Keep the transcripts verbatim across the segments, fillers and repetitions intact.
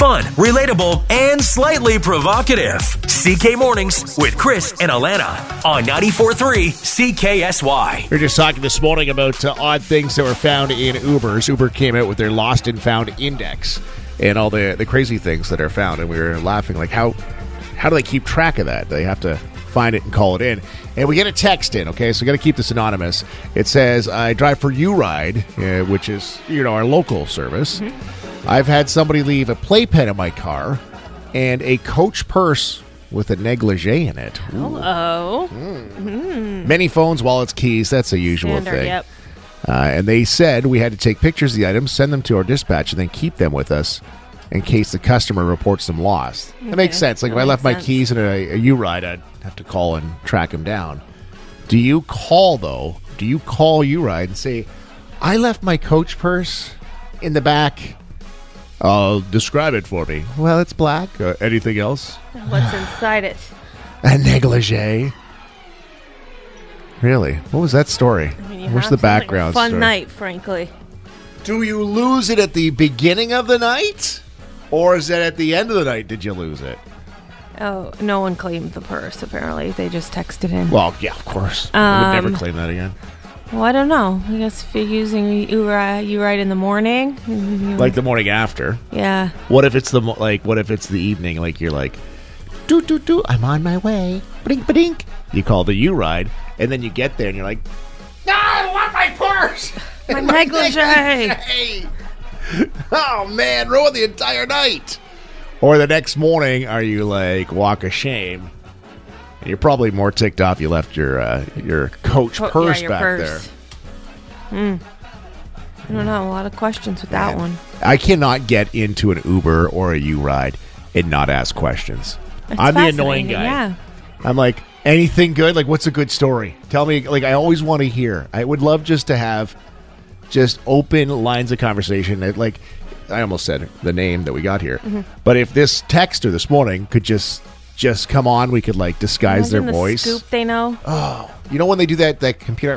Fun, relatable, and slightly provocative. C K Mornings with Chris and Alana on ninety-four point three C K S Y. We were just talking this morning about uh, odd things that were found in Ubers. Uber came out with their Lost and Found Index and all the, the crazy things that are found. And we were laughing, like, how how do they keep track of that? They have to find it and call it in. And we get a text in, okay? So we got to keep this anonymous. It says, I drive for U-Ride, uh, which is, you know, our local service. Mm-hmm. I've had somebody leave a playpen in my car and a Coach purse with a negligee in it. Ooh. Hello. Mm. Mm. Many phones, wallets, keys. That's the usual Standard, thing. Yep. Uh, and they said we had to take pictures of the items, send them to our dispatch, and then keep them with us in case the customer reports them lost. Okay. That makes sense. Like that if I left sense. my keys in a, a U-Ride, I'd have to call and track them down. Do you call, though? Do you call U-Ride and say, I left my Coach purse in the back? Uh, describe it for me. Well, it's black. Uh, anything else? What's inside it? A negligee. Really? What was that story? I mean, you What's have the to, like, background a fun story? night, frankly. Do you lose it at the beginning of the night? Or is it at the end of the night did you lose it? Oh, no one claimed the purse, apparently. They just texted in. Well, yeah, of course. I would never Um, claim that again. Well, I don't know. I guess if you're using U-Ride, U-Ride in the morning. you- Like the morning after. Yeah. What if it's the mo- like? What if it's the evening? Like you're like, doo doo doo. I'm on my way. Blink blink. You call the U-Ride, and then you get there, and you're like, no, I want my purse. My negligee. negligee. Oh man, ruined the entire night. Or the next morning, are you like walk of shame? And you're probably more ticked off you left your uh, your Coach Oh, purse yeah, your back purse. there. Hmm. I don't know. A lot of questions with that Man. one. I cannot get into an Uber or a U-Ride and not ask questions. It's I'm the annoying fascinating, guy. Yeah. I'm like, anything good? Like, what's a good story? Tell me. Like, I always want to hear. I would love just to have just open lines of conversation. That, like, I almost said the name that we got here. Mm-hmm. But if this texter this morning could just just come on, we could, like, disguise Imagine their the voice. Scoop they know. Oh, you know when they do that, that computer,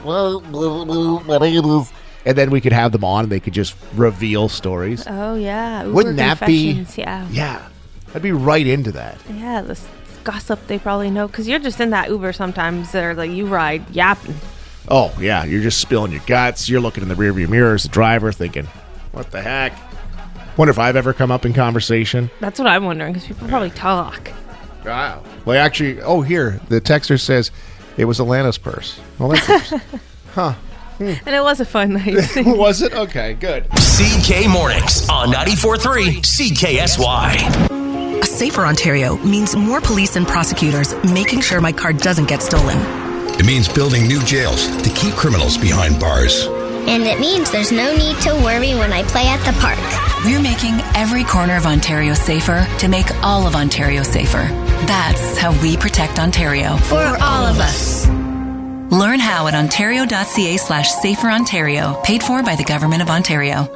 and then we could have them on and they could just reveal stories. Oh, yeah. Uber Wouldn't that be? confessions, Yeah. Yeah. I'd be right into that. Yeah, the s- gossip they probably know. Because you're just in that Uber sometimes that are like, you ride yapping. Oh, yeah. You're just spilling your guts. You're looking in the rearview mirror as the driver thinking, what the heck? Wonder if I've ever come up in conversation. That's what I'm wondering, because people probably talk. Wow. Well, actually, oh, here. The texter says it was Alana's purse. Well, that's huh. And it was a fun night. Was it? Okay, good. C K Mornings on ninety-four point three C K S Y. A safer Ontario means more police and prosecutors making sure my car doesn't get stolen. It means building new jails to keep criminals behind bars. And it means there's no need to worry when I play at the park. We're making every corner of Ontario safer to make all of Ontario safer. That's how we protect Ontario. For all of us. Learn how at ontario.ca slash safer Ontario. Paid for by the Government of Ontario.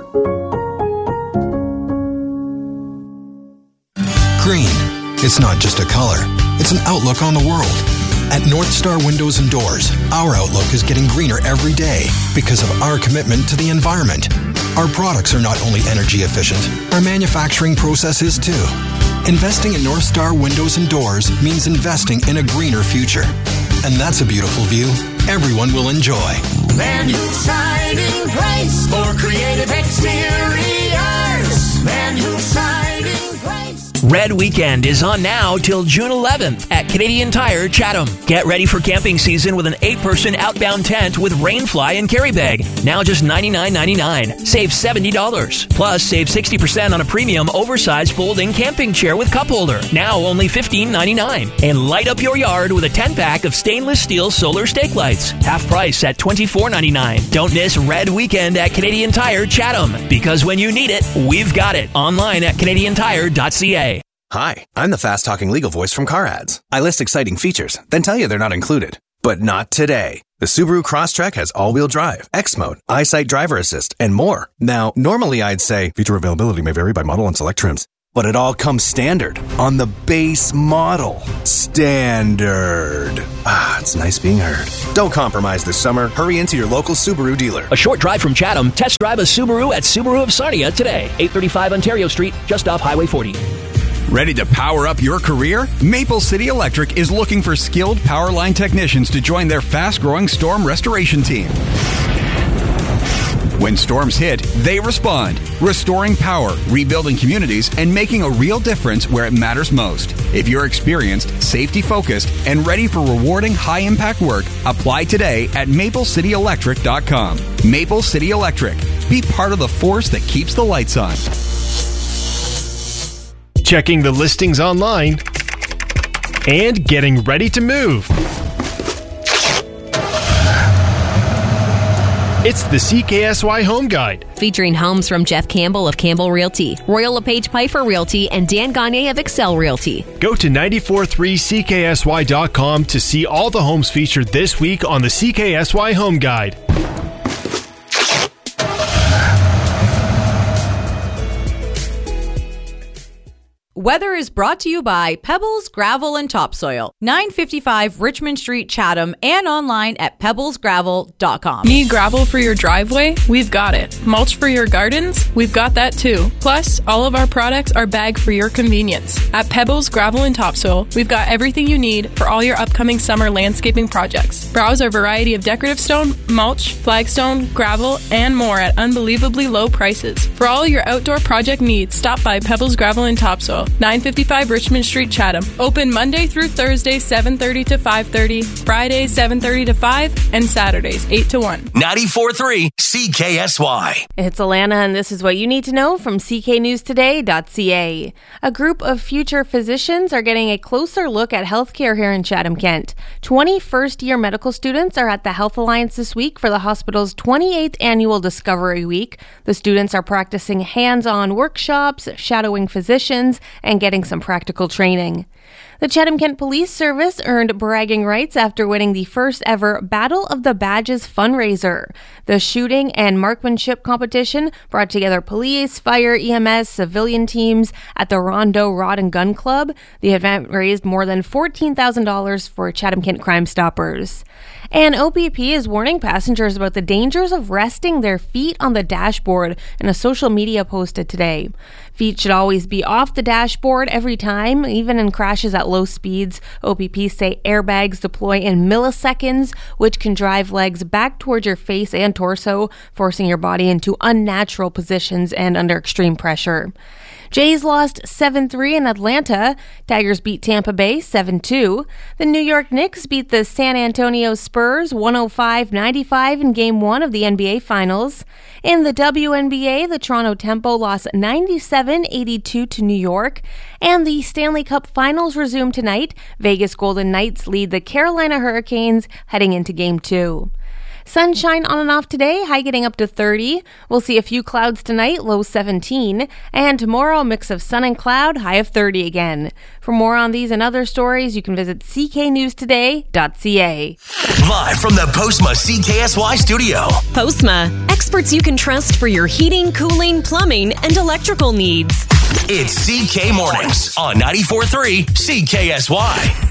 Green. It's not just a color. It's an outlook on the world. At North Star Windows and Doors, our outlook is getting greener every day because of our commitment to the environment. Our products are not only energy efficient, our manufacturing process is too. Investing in North Star Windows and Doors means investing in a greener future. And that's a beautiful view everyone will enjoy. Van Hook Siding Price for creative exteriors. Van Hook Siding Price. Red Weekend is on now till June eleventh at Canadian Tire, Chatham. Get ready for camping season with an eight-person outbound tent with rainfly and carry bag. Now just ninety-nine ninety-nine. Save seventy dollars. Plus, save sixty percent on a premium oversized folding camping chair with cup holder. Now only fifteen ninety-nine. And light up your yard with a ten-pack of stainless steel solar stake lights. Half price at twenty-four ninety-nine. Don't miss Red Weekend at Canadian Tire, Chatham. Because when you need it, we've got it. Online at canadian tire dot c a. Hi, I'm the fast-talking legal voice from Car Ads. I list exciting features, then tell you they're not included. But not today. The Subaru Crosstrek has all-wheel drive, X-Mode, EyeSight driver assist, and more. Now, normally I'd say feature availability may vary by model and select trims. but it all comes standard on the base model. Standard. Ah, it's nice being heard. Don't compromise this summer. Hurry into your local Subaru dealer. A short drive from Chatham, test drive a Subaru at Subaru of Sarnia today. eight thirty-five Ontario Street, just off Highway forty. Ready to power up your career? Maple City Electric is looking for skilled power line technicians to join their fast-growing storm restoration team. When storms hit, they respond, restoring power, rebuilding communities, and making a real difference where it matters most. If you're experienced, safety-focused, and ready for rewarding high-impact work, apply today at maple city electric dot com. Maple City Electric. Be part of the force that keeps the lights on. Checking the listings online and getting ready to move. It's the C K S Y Home Guide. Featuring homes from Jeff Campbell of Campbell Realty, Royal LePage Piper Realty, and Dan Gagne of Excel Realty. Go to nine four three C K S Y dot com to see all the homes featured this week on the C K S Y Home Guide. Weather is brought to you by Pebbles, Gravel, and Topsoil, nine fifty-five Richmond Street, Chatham, and online at pebbles gravel dot com. Need gravel for your driveway? We've got it. Mulch for your gardens? We've got that too. Plus, all of our products are bagged for your convenience. At Pebbles, Gravel, and Topsoil, we've got everything you need for all your upcoming summer landscaping projects. Browse our variety of decorative stone, mulch, flagstone, gravel, and more at unbelievably low prices. For all your outdoor project needs, stop by Pebbles, Gravel, and Topsoil, nine fifty-five Richmond Street, Chatham. Open Monday through Thursday, seven thirty to five thirty, Fridays, seven thirty to five, and Saturdays, eight to one. ninety-four point three C K S Y. It's Alana, and this is what you need to know from c k news today dot c a. A group of future physicians are getting a closer look at healthcare here in Chatham-Kent. twenty first-year medical students are at the Health Alliance this week for the hospital's twenty-eighth annual Discovery Week. The students are practicing hands-on workshops, shadowing physicians, and getting some practical training. The Chatham-Kent Police Service earned bragging rights after winning the first ever Battle of the Badges fundraiser. The shooting and marksmanship competition brought together police, fire, E M S, civilian teams at the Rondo Rod and Gun Club. The event raised more than fourteen thousand dollars for Chatham-Kent Crime Stoppers. And O P P is warning passengers about the dangers of resting their feet on the dashboard in a social media posted today. Feet should always be off the dashboard every time, even in crashes at low speeds. O P P say airbags deploy in milliseconds, which can drive legs back towards your face and torso, forcing your body into unnatural positions and under extreme pressure. Jays lost seven three in Atlanta. Tigers beat Tampa Bay seven two. The New York Knicks beat the San Antonio Spurs one oh five ninety-five in Game one of the N B A Finals. In the W N B A, the Toronto Tempo lost ninety-seven eighty-two to New York. And the Stanley Cup Finals resume tonight. Vegas Golden Knights lead the Carolina Hurricanes heading into Game two. Sunshine on and off today, high getting up to thirty. We'll see a few clouds tonight, low seventeen. And tomorrow, a mix of sun and cloud, high of thirty again. For more on these and other stories, you can visit c k news today dot c a. Live from the Postma C K S Y studio. Postma, experts you can trust for your heating, cooling, plumbing, and electrical needs. It's C K Mornings on ninety-four point three C K S Y.